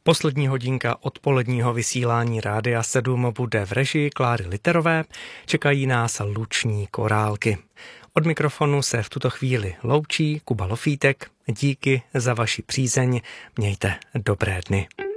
Poslední hodinka odpoledního vysílání Rádia 7 bude v režii Kláry Literové. Čekají nás luční korálky. Od mikrofonu se v tuto chvíli loučí Kuba Lofítek. Díky za vaši přízeň. Mějte dobré dny.